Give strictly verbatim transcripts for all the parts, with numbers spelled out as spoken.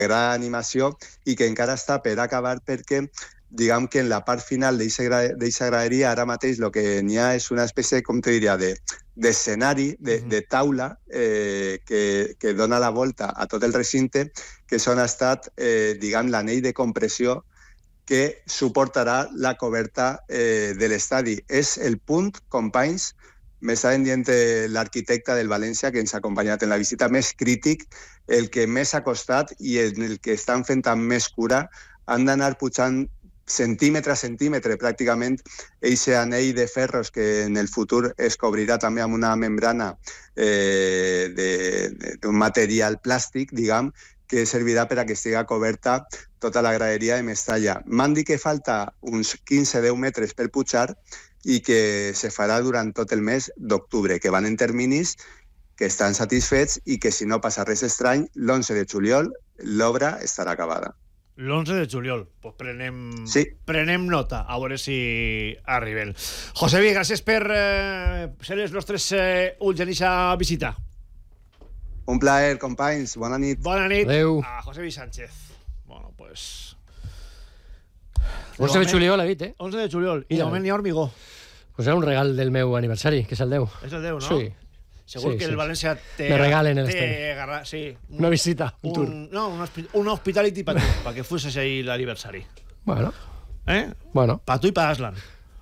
gran animació i que encara està per acabar perquè diguem que en la part final d'aquesta graderia ara mateix el que n'hi ha és una espècie, com te diria, d'escenari, de, de taula eh, que, que dona la volta a tot el recinte, que són estat, eh, diguem, l'anell de compressió que suportarà la coberta eh, de l'estadi. És el punt, companys, m'estaven dient l'arquitecte del València que ens ha acompanyat en la visita, més crític, el que més ha costat i en el que estan fent amb més cura. Han d'anar pujant centímetre a centímetre pràcticament eixe anell de ferros que en el futur es cobrirà també amb una membrana eh, d'un material plàstic, diguem, que servirà per a que estigui coberta tota la graderia de Mestalla. M'han dit que falta uns quinze a deu metres per pujar i que se farà durant tot el mes d'octubre, que van en terminis que estan satisfets i que si no passa res estrany, l'onze de juliol l'obra estarà acabada. L'onze de juliol, pues prenem, sí. prenem nota, a veure si arriben. José Vi, gràcies per eh, ser els nostres eh, ulls en aquesta visita. Un plaer, companys, bona nit. Bona nit. Adeu. A José Vi Sánchez. Bueno, pues... onze de juliol, ha dit, eh? onze de juliol, i de moment hi ha hormigó. Pues era un regal del meu aniversari, que és el deu. És el deu, no? Sí. Segur sí, que sí. el València té... Me regalen el té garra, sí, un, una visita, un, un tour. No, un, un hospitality para tu, para que fueses ahí l'aniversari. Bueno. ¿Eh? Bueno. Para tu i para Aslan.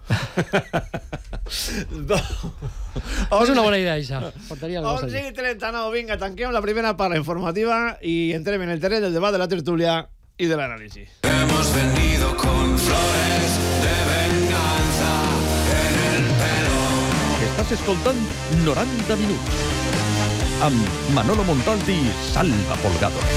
És una bona idea, això. Portaria el onze i trenta-nou, vinga, tanquem la primera part informativa i entrem en el terreny del debat, de la tertúlia i de l'anàlisi. Hemos venido con flores de venganza en el pelo. Estàs escoltant noranta minuts amb Manolo Montalti i Salva Folgado.